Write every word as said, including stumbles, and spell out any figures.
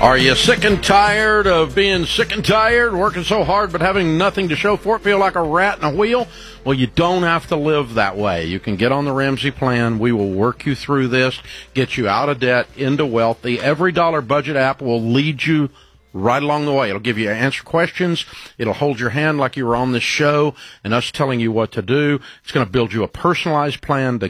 Are you sick and tired of being sick and tired, working so hard but having nothing to show for it, feel like a rat in a wheel? Well, you don't have to live that way. You can get on the Ramsey plan. We will work you through this, get you out of debt, into wealth. The Every Dollar Budget app will lead you right along the way. It'll give you answer questions. It'll hold your hand like you were on this show and us telling you what to do. It's going to build you a personalized plan to